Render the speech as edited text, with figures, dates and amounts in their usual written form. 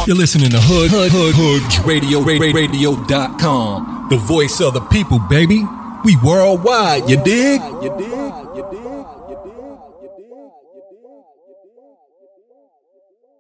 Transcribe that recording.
You're listening to Radio.com, the voice of the people, baby. We worldwide, you dig?